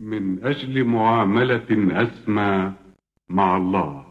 من أجل معاملة أسمى مع الله،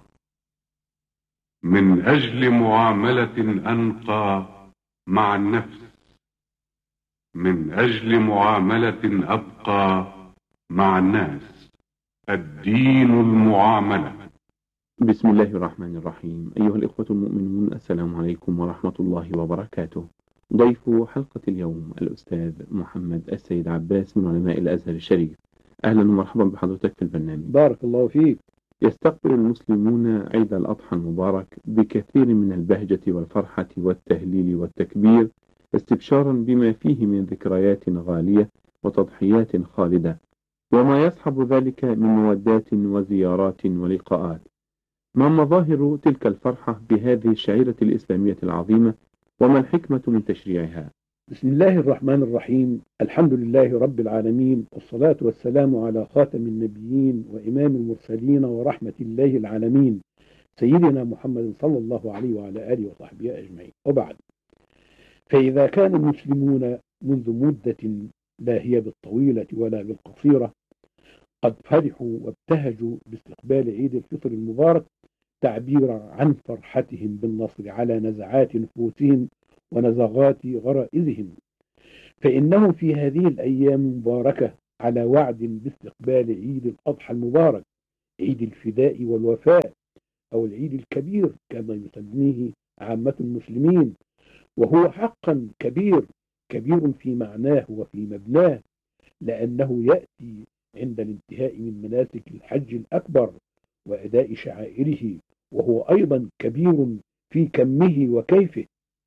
من أجل معاملة أنقى مع النفس، من أجل معاملة أبقى مع الناس. الدين المعاملة. بسم الله الرحمن الرحيم. أيها الإخوة المؤمنون، السلام عليكم ورحمة الله وبركاته. ضيف حلقة اليوم الأستاذ محمد السيد عباس من علماء الأزهر الشريف. أهلا ومرحبا بحضرتك في البرنامج. بارك الله فيك. يستقبل المسلمون عيد الأضحى المبارك بكثير من البهجة والفرحة والتهليل والتكبير، استبشارا بما فيه من ذكريات غالية وتضحيات خالدة، وما يصحب ذلك من مودات وزيارات ولقاءات. ما مظاهر تلك الفرحة بهذه الشعيرة الإسلامية العظيمة، وما الحكمة من تشريعها؟ بسم الله الرحمن الرحيم. الحمد لله رب العالمين، والصلاة والسلام على خاتم النبيين وإمام المرسلين ورحمة الله العالمين، سيدنا محمد صلى الله عليه وعلى آله وصحبه أجمعين. وبعد، فإذا كان المسلمون منذ مدة لا هي بالطويلة ولا بالقصيرة قد فرحوا وابتهجوا باستقبال عيد الفطر المبارك تعبيرا عن فرحتهم بالنصر على نزعات نفوسهم ونزغات غرائزهم، فإنه في هذه الأيام المباركة على وعد باستقبال عيد الأضحى المبارك، عيد الفداء والوفاء، أو العيد الكبير كما يسميه عامة المسلمين، وهو حقا كبير، كبير في معناه وفي مبناه، لأنه يأتي عند الانتهاء من مناسك الحج الأكبر وأداء شعائره، وهو أيضا كبير في كمه وكيفه.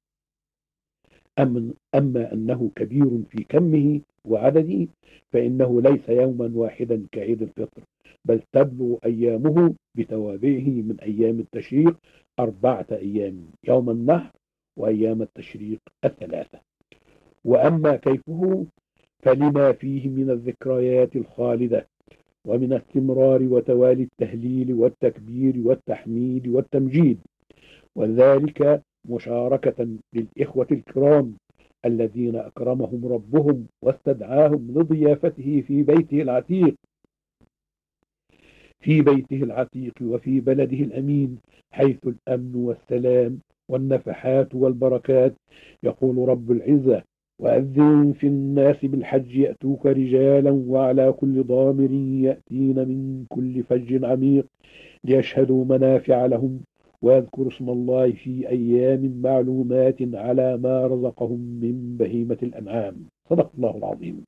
أما أنه كبير في كمه وعدده فإنه ليس يوما واحدا كعيد الفطر، بل تبلغ أيامه بتوابعه من أيام التشريق 4 أيام، يوم النحر وأيام التشريق 3. وأما كيفه فلما فيه من الذكريات الخالدة، ومن استمرار وتوالي التهليل والتكبير والتحميد والتمجيد، وذلك مشاركة للإخوة الكرام الذين أكرمهم ربهم واستدعاهم لضيافته في بيته العتيق وفي بلده الأمين، حيث الأمن والسلام والنفحات والبركات. يقول رب العزة: وأذن في الناس بالحج يأتوك رجالا وعلى كل ضامر يأتين من كل فج عميق ليشهدوا منافع لهم ويذكروا اسم الله في أيام معلومات على ما رزقهم من بهيمة الأنعام. صدق الله العظيم.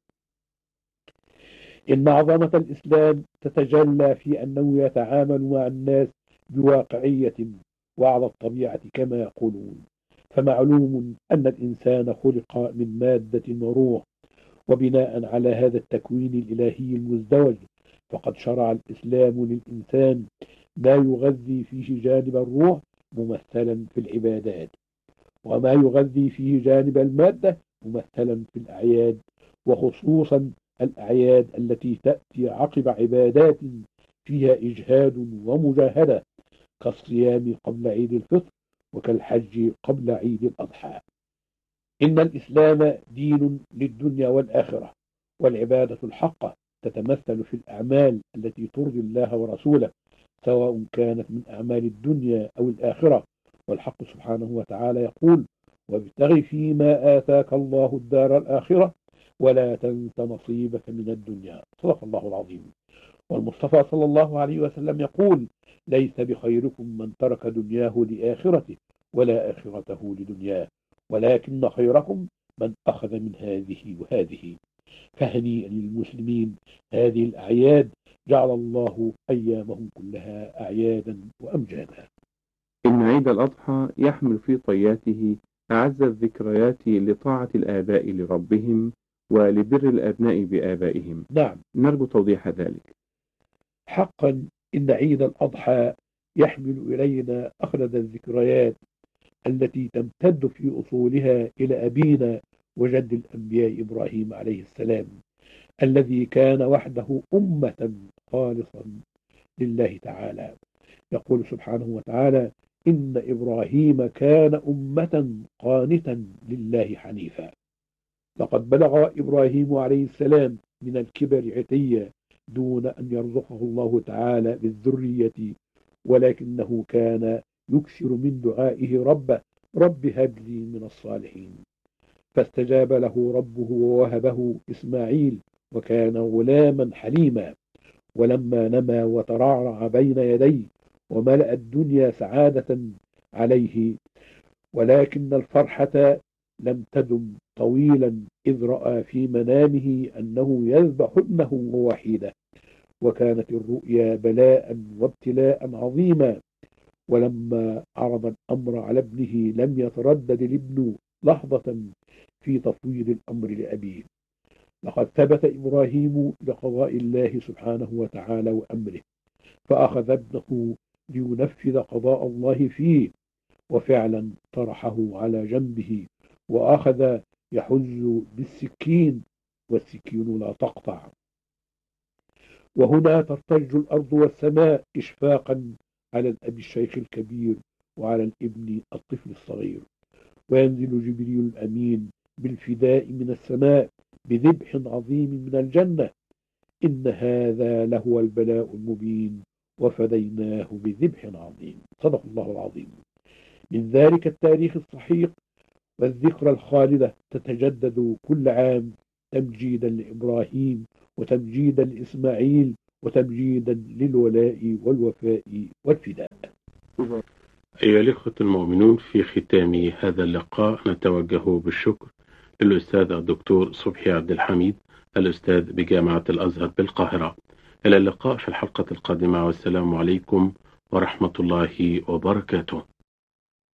إن عظمة الإسلام تتجلى في أنه يتعامل مع الناس بواقعية وعلى الطبيعة كما يقولون، فمعلوم أن الإنسان خلق من مادة وروح، وبناء على هذا التكوين الإلهي المزدوج فقد شرع الإسلام للإنسان ما يغذي فيه جانب الروح ممثلا في العبادات، وما يغذي فيه جانب المادة ممثلا في الأعياد، وخصوصا الأعياد التي تأتي عقب عبادات فيها إجهاد ومجاهدة، كالصيام قبل عيد الفطر وكالحج قبل عيد الأضحى. إن الإسلام دين للدنيا والآخرة، والعبادة الحقة تتمثل في الأعمال التي ترضي الله ورسوله، سواء كانت من أعمال الدنيا أو الآخرة. والحق سبحانه وتعالى يقول: وابتغ فيما آتاك الله الدار الآخرة ولا تنس نصيبك من الدنيا. صدق الله العظيم. والمصطفى صلى الله عليه وسلم يقول: ليس بخيركم من ترك دنياه لآخرته ولا آخرته لدنياه، ولكن خيركم من أخذ من هذه وهذه. فهنيئا للمسلمين هذه الأعياد، جعل الله أيامهم كلها أعيادا وأمجادا. إن عيد الأضحى يحمل في طياته أعز الذكريات لطاعة الآباء لربهم ولبر الأبناء بآبائهم. نعم، نرجو توضيح ذلك. حقا إن عيد الأضحى يحمل إلينا أخلد الذكريات التي تمتد في أصولها إلى أبينا وجد الأنبياء إبراهيم عليه السلام، الذي كان وحده أمة خالصا لله تعالى. يقول سبحانه وتعالى: إن إبراهيم كان أمة قانتا لله حنيفا. لقد بلغ إبراهيم عليه السلام من الكبر عتيا دون أن يرزقه الله تعالى بالذرية، ولكنه كان يكثر من دعائه رب هب لي من الصالحين، فاستجاب له ربه ووهبه إسماعيل، وكان غلاما حليما. ولما نما وترعرع بين يديه وملأ الدنيا سعادة عليه، ولكن الفرحة لم تدم طويلا، إذ رأى في منامه أنه يذبح ابنه ووحيده، وكانت الرؤيا بلاء وابتلاء عظيما. ولما عرض الأمر على ابنه لم يتردد الابن لحظة في تفويض الأمر لأبيه. لقد ثبت إبراهيم لقضاء الله سبحانه وتعالى وأمره، فأخذ ابنه لينفذ قضاء الله فيه، وفعلا طرحه على جنبه وأخذ يحز بالسكين، والسكين لا تقطع. وهنا ترتج الأرض والسماء إشفاقا على الأب الشيخ الكبير وعلى الابن الطفل الصغير، وينزل جبريل الأمين بالفداء من السماء بذبح عظيم من الجنة. إن هذا لهو البلاء المبين، وفديناه بذبح عظيم. صدق الله العظيم. من ذلك التاريخ الصحيح والذكرى الخالدة تتجدد كل عام، تمجيدا لإبراهيم وتمجيدا لإسماعيل وتمجيدا للولاء والوفاء والفداء. أيها الإخوة المؤمنون، في ختام هذا اللقاء نتوجه بالشكر للأستاذ الدكتور صبحي عبد الحميد، الأستاذ بجامعة الأزهر بالقاهرة. إلى اللقاء في الحلقة القادمة، والسلام عليكم ورحمة الله وبركاته.